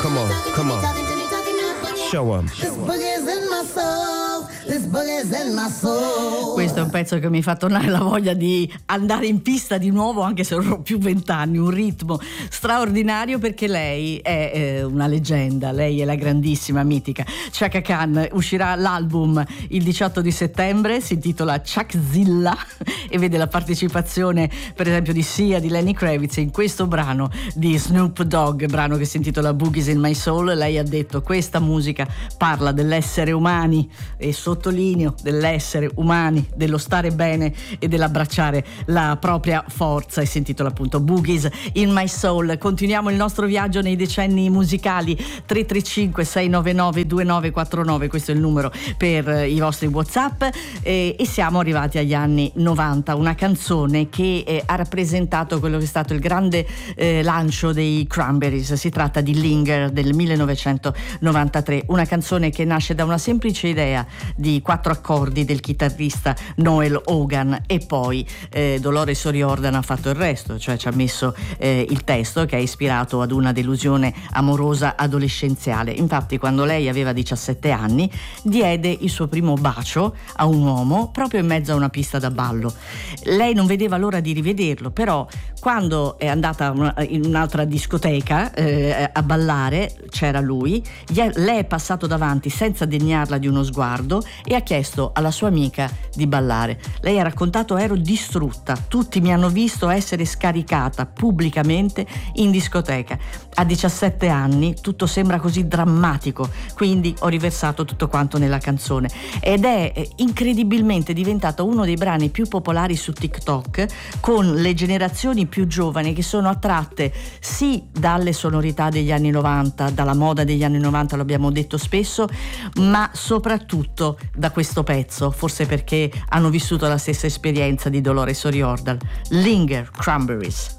Come on, come on. Show 'em. Questo è un pezzo che mi fa tornare la voglia di andare in pista di nuovo, anche se non ho più 20 anni. Un ritmo straordinario, perché lei è una leggenda, lei è la grandissima, mitica Chaka Khan. Uscirà l'album il 18 di settembre, si intitola Chakzilla e vede la partecipazione per esempio di Sia, di Lenny Kravitz in questo brano di Snoop Dogg, brano che si intitola Boogies in My Soul. Lei ha detto: questa musica parla dell'essere umani, e sottolineo dell'essere umani, dello stare bene e dell'abbracciare la propria forza, e si intitola appunto Boogies in My Soul. Continuiamo il nostro viaggio nei decenni musicali. 335 699 2949, questo è il numero per i vostri WhatsApp, e siamo arrivati agli anni 90, una canzone che ha rappresentato quello che è stato il grande lancio dei Cranberries. Si tratta di Linger del 1993, una canzone che nasce da una semplice idea di 4 accordi del chitarrista Noel Hogan, e poi Dolores O'Riordan ha fatto il resto, cioè ci ha messo il testo, che è ispirato ad una delusione amorosa adolescenziale. Infatti, quando lei aveva 17 anni, diede il suo primo bacio a un uomo proprio in mezzo a una pista da ballo. Lei non vedeva l'ora di rivederlo, però quando è andata in un'altra discoteca a ballare, c'era lui, lei è passato davanti senza degnarla di uno sguardo e ha chiesto alla sua amica di ballare. Lei ha raccontato: ero distrutta, tutti mi hanno visto essere scaricata pubblicamente in discoteca. A 17 anni tutto sembra così drammatico, quindi ho riversato tutto quanto nella canzone, ed è incredibilmente diventato uno dei brani più popolari su TikTok, con le generazioni più giovani che sono attratte sì dalle sonorità degli anni 90, dalla moda degli anni 90, lo abbiamo detto spesso, ma soprattutto da questo pezzo, forse perché hanno vissuto la stessa esperienza di Dolores O'Riordan. Linger, Cranberries.